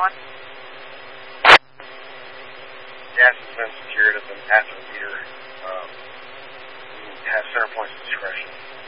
911. Gas has been secured at the meter. You have center points of discretion.